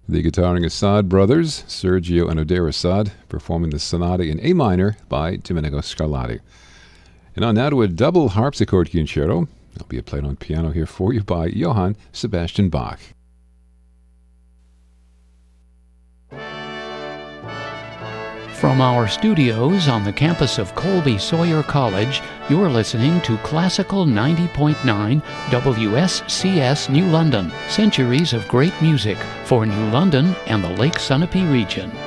The guitaring Assad brothers, Sergio and Adair Assad, performing the sonata in A minor by Domenico Scarlatti. And on now to a double harpsichord concerto. It'll be played on piano here for you by Johann Sebastian Bach. From our studios on the campus of Colby Sawyer College, you're listening to Classical 90.9 WSCS New London, centuries of great music for New London and the Lake Sunapee region.